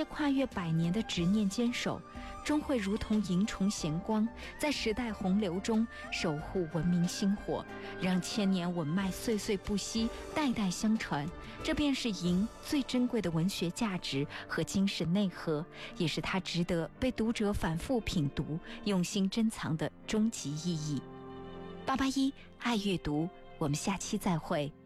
跨越100年的执念坚守，终会如同萤虫闲光，在时代洪流中守护文明星火，让千年文脉岁岁不息，代代相传。这便是萤最珍贵的文学价值和精神内核，也是它值得被读者反复品读、用心珍藏的终极意义。881爱阅读，我们下期再会。